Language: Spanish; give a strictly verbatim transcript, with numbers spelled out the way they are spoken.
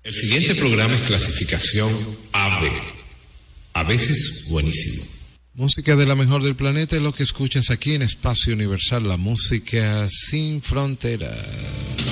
El siguiente programa es clasificación A B. A veces buenísimo. Música de la mejor del planeta es lo que escuchas aquí en Espacio Universal, la música sin fronteras.